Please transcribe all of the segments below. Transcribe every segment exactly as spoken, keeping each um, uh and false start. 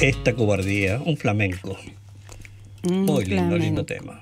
Esta cobardía, un flamenco. Un Muy lindo, flamenco. lindo tema.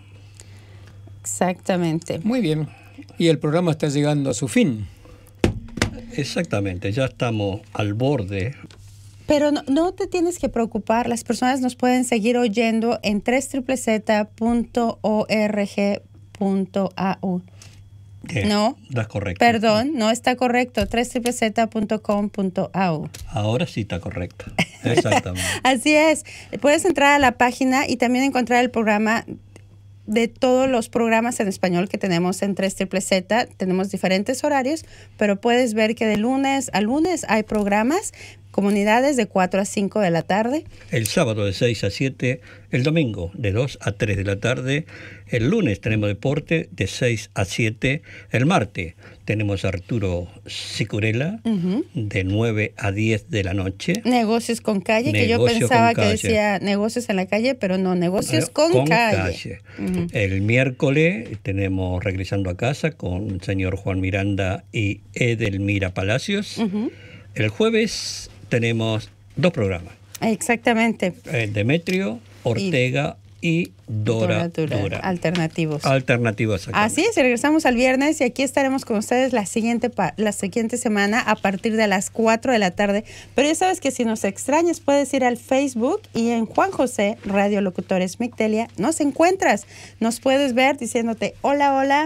Exactamente. Muy bien. Y el programa está llegando a su fin. Exactamente, ya estamos al borde. Pero no, no te tienes que preocupar, las personas nos pueden seguir oyendo en doble u z punto org punto a u. Bien, No, está correcto. Perdón, no está correcto, doble u z punto com punto a u. Ahora sí está correcto. Exactamente. Así es, puedes entrar a la página y también encontrar el programa de todos los programas en español que tenemos en tres Z Z. Tenemos diferentes horarios, pero puedes ver que de lunes a lunes hay programas, comunidades de cuatro a cinco de la tarde. El sábado de seis a siete, el domingo de dos a tres de la tarde, el lunes tenemos deporte de seis a siete, el martes tenemos a Arturo Sicurela Uh-huh. de nueve a diez de la noche. Negocios con calle, que yo Negocios pensaba con que calle. decía negocios en la calle, pero no, negocios Eh, con, calle. Uh-huh. El miércoles tenemos Regresando a Casa con el señor Juan Miranda y Edelmira Palacios. Uh-huh. El jueves tenemos dos programas, Exactamente. eh, Demetrio Ortega y, Dora Dora, Dura. Alternativos. Alternativas. Así es, y regresamos al viernes y aquí estaremos con ustedes la siguiente, pa- la siguiente semana a partir de las cuatro de la tarde. Pero ya sabes que si nos extrañas puedes ir al Facebook y en Juan José, Radio Locutores Migtelia, nos encuentras. Nos puedes ver diciéndote hola, hola,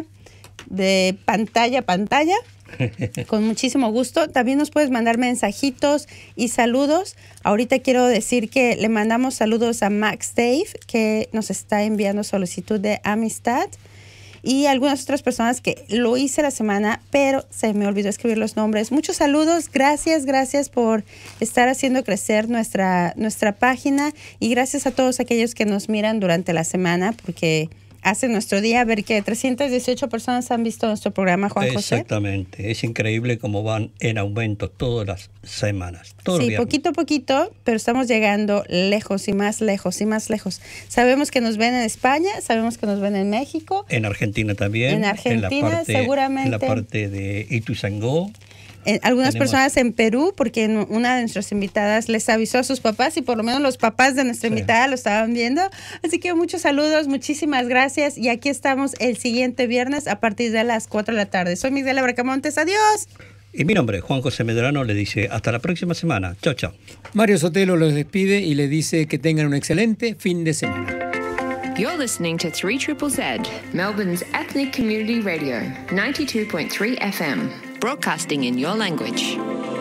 de pantalla a pantalla. Con muchísimo gusto. También nos puedes mandar mensajitos y saludos. Ahorita quiero decir que le mandamos saludos a Max Dave, que nos está enviando solicitud de amistad, y algunas otras personas que lo hice la semana, pero se me olvidó escribir los nombres. Muchos saludos, gracias, gracias por estar haciendo crecer nuestra, nuestra página, y gracias a todos aquellos que nos miran durante la semana, porque hace nuestro día ver que trescientas dieciocho personas han visto nuestro programa, Juan José. Exactamente. Es increíble cómo van en aumento todas las semanas. Todos los Sí, viernes. poquito a poquito, pero estamos llegando lejos y más lejos y más lejos. Sabemos que nos ven en España, sabemos que nos ven en México. En Argentina también. En Argentina, en la parte, seguramente. En la parte de Ituzaingó. En algunas Tenemos- personas en Perú, porque en- una de nuestras invitadas les avisó a sus papás y por lo menos los papás de nuestra Sí. invitada lo estaban viendo. Así que muchos saludos, muchísimas gracias. Y aquí estamos el siguiente viernes a partir de las cuatro de la tarde. Soy Miguel Bracamontes, adiós. Y mi nombre, Juan José Medrano, le dice hasta la próxima semana. Chao, chao. Mario Sotelo los despide y le dice que tengan un excelente fin de semana. You're listening to three Z Z, Melbourne's ethnic community radio, ninety-two point three F M, broadcasting in your language.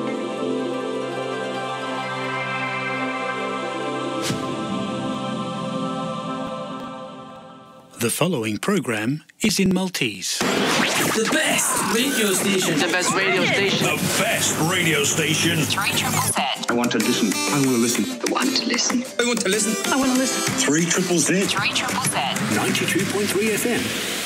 The following program is in Maltese. The best radio station. The best radio station. The best radio station. three Z Z. I want to listen. I want to listen. I want to listen. I want to listen. I want to listen. Three triple Z. three Z Z. ninety-two point three F M.